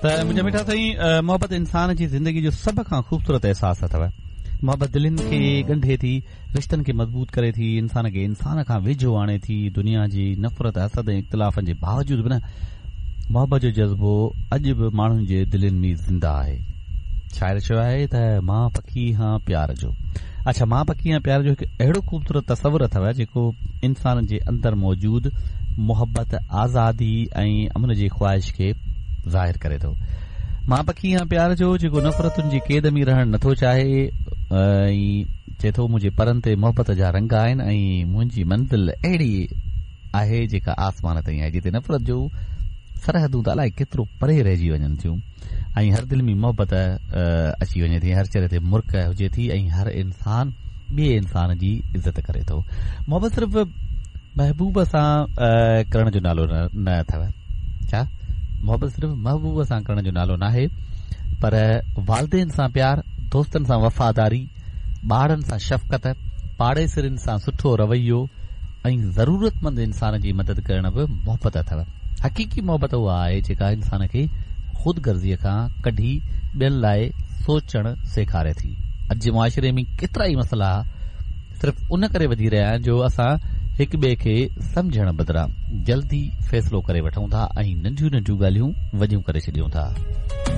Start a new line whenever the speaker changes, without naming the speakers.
त मुंहिंजा मिठा साईं, मोहबत इंसान जी ज़िंदगी जो सभ खां ख़ूबसूरत अहसास अथव। मोहबत दिलनि खे ॻंढे थी, रिश्तनि खे मज़बूत करे थी, इंसान खे इंसान खां वेझो आणे थी। दुनिया जी नफ़रत, हसद ऐं इख़्तिलाफ़नि जे बावजूद बि न, मोहबत जो जज़्बो अॼु बि माण्हुनि जे दिलनि में ज़िंदा आहे। शाइर चयो आहे त मां पखी हां प्यार जो। अच्छा, मां पखी हां प्यार जो हिकु अहिड़ो ख़ूबसूरत तस्वुर अथव जेको इंसान जे अंदरि मौजूद मोहबत, आज़ादी ऐं अमन जी ख़्वाहिश खे ज़ाहिर करे थो। मां पखी हां प्यार जो जेको नफ़रतुनि जी कैद में रहणु नथो चाहे ऐं चए थो मुंहिंजे परनि ते मोहबत जा रंग आहिनि ऐं मुंहिंजी मंज़िल अहिड़ी आहे जेका आसमान ताईं आहे, जिते नफ़रत जो सरहदूं त अलाए केतिरो परे रहिजी वञनि थियूं ऐं हर दिलि में मोहबत अची वञे थी, हर चेहरे ते मुर्क हुजे थी ऐं हर इंसान ॿिए इंसान जी इज़त करे थो। मोहबत सिर्फ़ महबूब सां करण जो नालो न अथव। छा मोहबत सिर्फ़ महबूब सां करण जो नालो नाहे, पर वालदेन सां प्यार, दोस्तनि सां वफ़ादारी, ॿारनि सां शफ़क़त, पाड़ेसरनि सां सुठो रवैयो ऐं ज़रूरतमंद इंसान जी मदद करण बि मोहबत अथव। हक़ीक़ी मोहबत उहा आहे जेका इंसान खे ख़ुदगर्ज़ीअ खां कढी ॿियनि लाइ सोचणु सेखारे थी। अॼु जे मुआशिरे में केतिरा ई मसइला सिर्फ़ उन करे वधी रहिया आहिनि जो असां हिक ॿिए खे सम्झण बदिरां जल्दी फ़ैसिलो करे वठूं था ऐं नंढियूं नंढियूं ॻाल्हियूं वॾियूं करे छॾियूं था।